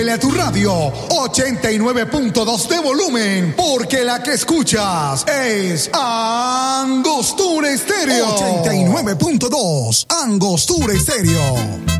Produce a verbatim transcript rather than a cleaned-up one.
A tu radio ochenta y nueve punto dos de volumen, porque la que escuchas es Angostura Estéreo. ochenta y nueve punto dos Angostura Estéreo.